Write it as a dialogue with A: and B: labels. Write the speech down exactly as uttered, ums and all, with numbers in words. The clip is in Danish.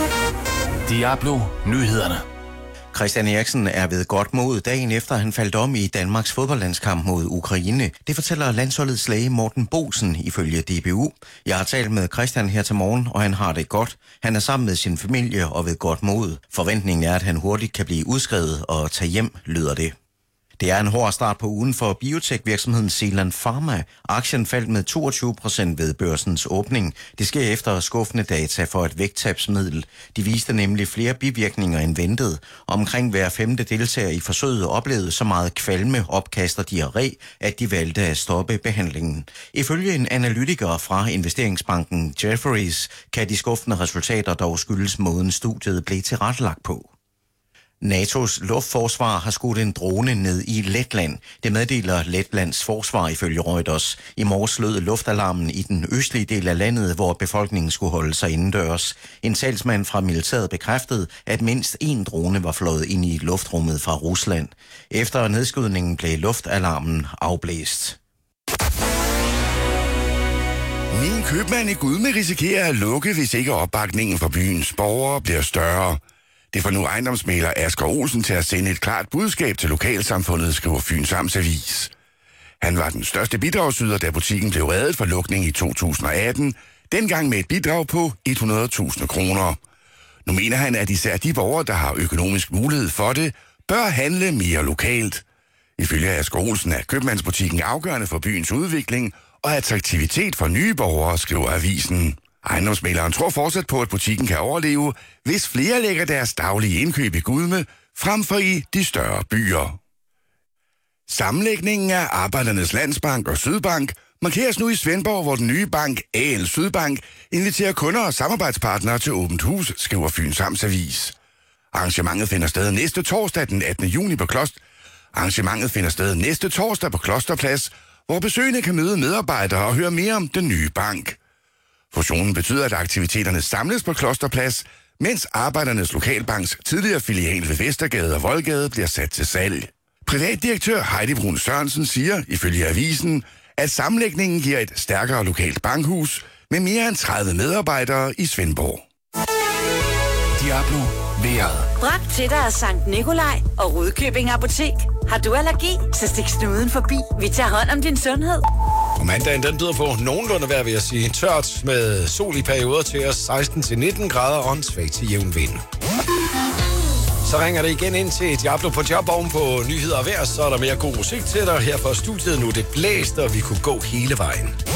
A: Diablo Nyhederne.
B: Christian Eriksen er ved godt mod dagen efter, han faldt om i Danmarks fodboldlandskamp mod Ukraine. Det fortæller landsholdets læge Morten Boesen ifølge D B U. Jeg har talt med Christian her til morgen, og han har det godt. Han er sammen med sin familie og ved godt mod. Forventningen er, at han hurtigt kan blive udskrevet og tage hjem, lyder det. Det er en hård start på ugen for biotech-virksomheden Zealand Pharma. Aktien faldt med toogtyve procent ved børsens åbning. Det sker efter skuffende data for et vægttabsmiddel. De viste nemlig flere bivirkninger end ventet. Omkring hver femte deltager i forsøget oplevede så meget kvalme, opkast og diarré, at de valgte at stoppe behandlingen. Ifølge en analytiker fra investeringsbanken Jefferies kan de skuffende resultater dog skyldes måden studiet blev tilrettelagt på. NATO's luftforsvar har skudt en drone ned i Letland. Det meddeler Letlands forsvar ifølge Reuters. I morges lød luftalarmen i den østlige del af landet, hvor befolkningen skulle holde sig indendørs. En talsmand fra militæret bekræftede, at mindst én drone var fløjet ind i luftrummet fra Rusland. Efter nedskydningen blev luftalarmen afblæst.
C: Min købmand i Gudme risikerer at lukke, hvis ikke opbakningen fra byens borgere bliver større. Det får nu ejendomsmægler Asger Olsen til at sende et klart budskab til lokalsamfundet, skriver Fyns Amts Avis. Han var den største bidragsyder, da butikken blev reddet for lukning i to tusind og atten, dengang med et bidrag på hundrede tusind kroner. Nu mener han, at især de borgere, der har økonomisk mulighed for det, bør handle mere lokalt. Ifølge Asger Olsen er købmandsbutikken afgørende for byens udvikling og attraktivitet for nye borgere, skriver avisen. Ejendomsmægleren tror fortsat på, at butikken kan overleve, hvis flere lægger deres daglige indkøb i Gudme, frem for i de større byer. Sammenlægningen af Arbejdernes Landsbank og Sydbank markeres nu i Svendborg, hvor den nye bank, A L Sydbank, inviterer kunder og samarbejdspartnere til åbent hus, skriver Fyns Amts Avis. Arrangementet finder sted næste torsdag den attende juni på Kloster. Arrangementet finder sted næste torsdag på Klosterplads, hvor besøgende kan møde medarbejdere og høre mere om den nye bank. Fusionen betyder, at aktiviteterne samles på Klosterplads, mens Arbejdernes Lokalbanks tidligere filial ved Vestergade og Voldgade bliver sat til salg. Privatdirektør Heidi Brun Sørensen siger, ifølge avisen, at sammenlægningen giver et stærkere lokalt bankhus med mere end tredive medarbejdere i Svendborg.
A: Diablo Vejret.
D: Bragt til dig af Sankt Nikolaj og Rudkøbing Apotek. Har du allergi, så stik snuden forbi. Vi tager hånd om din sundhed.
E: Og mandagen den byder på nogenlunde vejr, vil jeg sige. Tørt med sol i perioder til os seksten til nitten grader og en svag til jævn vind. Så ringer det igen ind til Diablo på job oven på nyheder og vejr, så er der mere god musik til dig. Her fra studiet nu det blæst, og vi kunne gå hele vejen.